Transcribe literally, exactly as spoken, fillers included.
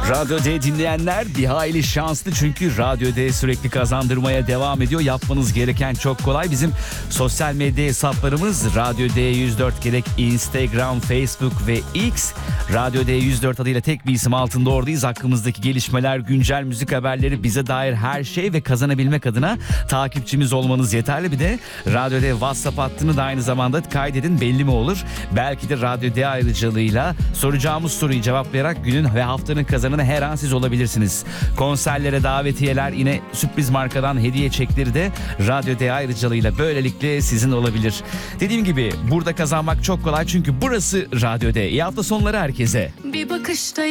Radyo D dinleyenler bir hayli şanslı çünkü Radyo D sürekli kazandırmaya devam ediyor. Yapmanız gereken çok kolay. Bizim sosyal medya hesaplarımız Radyo D yüz dört gerek Instagram, Facebook ve X. Radyo D yüz dört adıyla tek bir isim altında oradayız. Hakkımızdaki gelişmeler, güncel müzik haberleri, bize dair her şey ve kazanabilmek adına takipçimiz olmanız yeterli. Bir de Radyo D WhatsApp hattını da aynı zamanda kaydedin, belli mi olur? Belki de Radyo D ayrıcalığıyla soracağımız soruyu cevaplayarak günün ve haftanın kazananı her an siz olabilirsiniz. Konserlere davetiyeler, yine sürpriz markadan hediye çekleri de Radyo D ayrıcalığıyla böylelikle sizin olabilir. Dediğim gibi burada kazanmak çok kolay çünkü burası Radyo D. İyi hafta sonları herkese. Bir bakışta